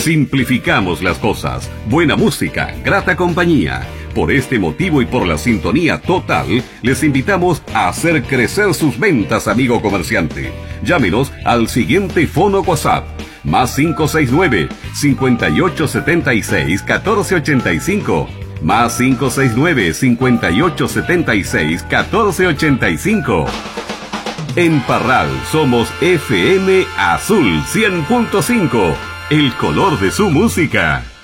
Simplificamos las cosas. Buena música, grata compañía. Por este motivo y por la sintonía total, les invitamos a hacer crecer sus ventas, amigo comerciante. Llámenos al siguiente fono WhatsApp. Más 569-5876-1485. Más 569-5876-1485. En Parral somos FM Azul 100.5. El color de su música.